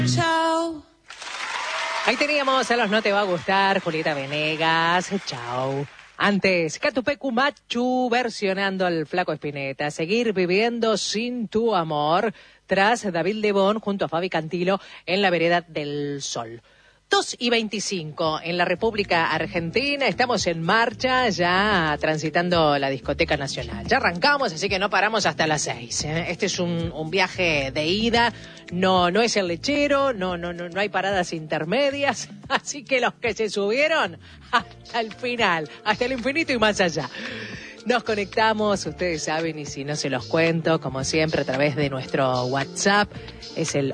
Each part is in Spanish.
Chao. Ahí teníamos a los No Te Va a Gustar, Julieta Venegas, chao. Antes, Catupecu Machu versionando al Flaco Spinetta, Seguir viviendo sin tu amor, tras David Lebón junto a Fabi Cantilo en La Vereda del Sol. 2:25 en la República Argentina, estamos en marcha, ya transitando la discoteca nacional. Ya arrancamos, así que no paramos hasta las 6. Este es un viaje de ida, no es el lechero, no hay paradas intermedias, así que los que se subieron hasta el final, hasta el infinito y más allá. Nos conectamos, ustedes saben, y si no se los cuento, como siempre, a través de nuestro WhatsApp, es el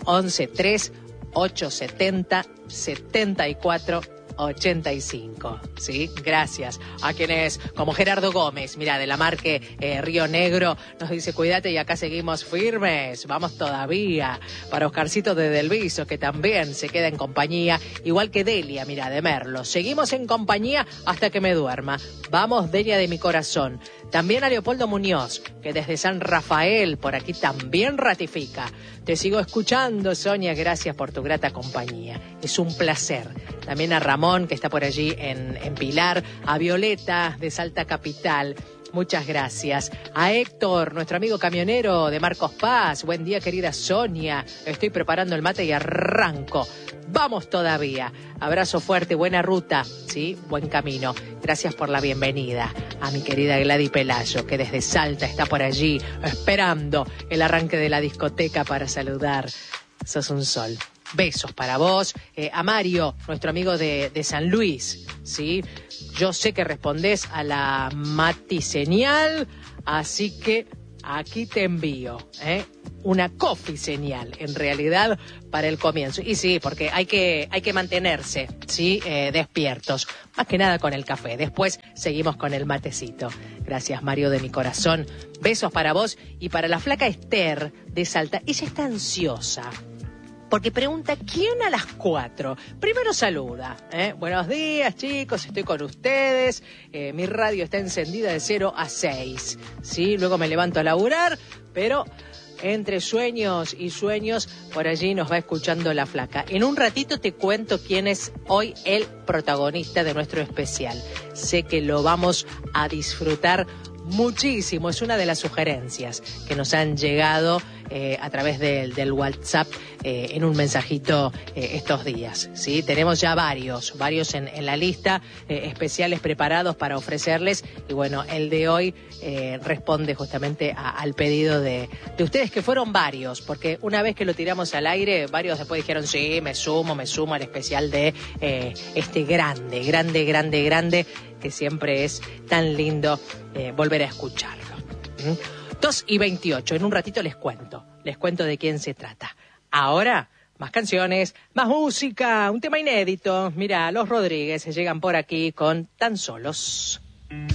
11-3-870-74-85, ¿sí? Gracias a quienes, como Gerardo Gómez, mira, de la marca Río Negro, nos dice, cuídate y acá seguimos firmes, vamos todavía. Para Oscarcito de Delviso, que también se queda en compañía, igual que Delia, mira, de Merlo, seguimos en compañía hasta que me duerma. Vamos, Delia de mi corazón. También a Leopoldo Muñoz, que desde San Rafael por aquí también ratifica. Te sigo escuchando, Sonia, gracias por tu grata compañía. Es un placer. También a Ramón, que está por allí en Pilar, a Violeta de Salta Capital. Muchas gracias. A Héctor, nuestro amigo camionero de Marcos Paz. Buen día, querida Sonia. Estoy preparando el mate y arranco. Vamos todavía. Abrazo fuerte, buena ruta, ¿sí? Buen camino. Gracias por la bienvenida a mi querida Gladys Pelayo, que desde Salta está por allí esperando el arranque de la discoteca para saludar. Sos un sol. Besos para vos. A Mario, nuestro amigo de San Luis, ¿sí? Yo sé que respondés a la Mati señal, así que aquí te envío, una coffee señal, en realidad, para el comienzo. Y sí, porque hay que mantenerse, ¿sí? Despiertos, más que nada con el café. Después seguimos con el matecito. Gracias, Mario, de mi corazón. Besos para vos y para la flaca Esther de Salta. Ella está ansiosa, porque pregunta, ¿quién a las 4? Primero saluda. Buenos días, chicos, estoy con ustedes. Mi radio está encendida de 0 a 6. ¿Sí? Luego me levanto a laburar, pero entre sueños y sueños, por allí nos va escuchando la flaca. En un ratito te cuento quién es hoy el protagonista de nuestro especial. Sé que lo vamos a disfrutar muchísimo. Es una de las sugerencias que nos han llegado a través del WhatsApp en un mensajito estos días, ¿sí? Tenemos ya varios en la lista, especiales preparados para ofrecerles, y bueno, el de hoy responde justamente al pedido de ustedes, que fueron varios, porque una vez que lo tiramos al aire, varios después dijeron, sí, me sumo al especial de este grande, que siempre es tan lindo volver a escucharlo. 2:28, en un ratito les cuento de quién se trata. Ahora, más canciones, más música, un tema inédito. Mira, los Rodríguez llegan por aquí con Tan Solos.